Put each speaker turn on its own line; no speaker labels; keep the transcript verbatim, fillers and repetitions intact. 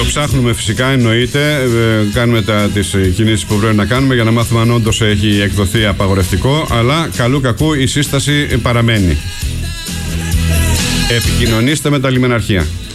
Το ψάχνουμε φυσικά, εννοείται. Ε, κάνουμε τα, τις κινήσεις που πρέπει να κάνουμε για να μάθουμε αν όντως έχει εκδοθεί απαγορευτικό. Αλλά καλού κακού η σύσταση παραμένει. Επικοινωνήστε με τα λιμεναρχεία.